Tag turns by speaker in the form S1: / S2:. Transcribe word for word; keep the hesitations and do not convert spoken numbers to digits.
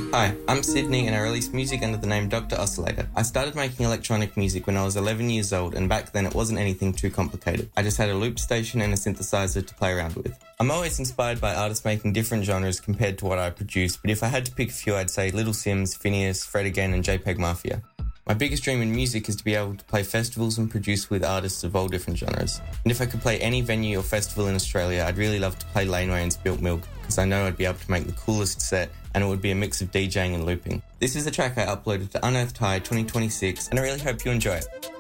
S1: Hi, I'm Sydney and I release music under the name Doctor Oscillator. I started making electronic music when I was eleven years old, and back then it wasn't anything too complicated. I just had a loop station and a synthesizer to play around with. I'm always inspired by artists making different genres compared to what I produce, but if I had to pick a few, I'd say Little Sims, Phineas, Fred Again and JPEG Mafia. My biggest dream in music is to be able to play festivals and produce with artists of all different genres. And if I could play any venue or festival in Australia, I'd really love to play Laneway and Spilt Milk, because I know I'd be able to make the coolest set, and it would be a mix of DJing and looping. This is a track I uploaded to Unearthed High twenty twenty-six, and I really hope you enjoy it.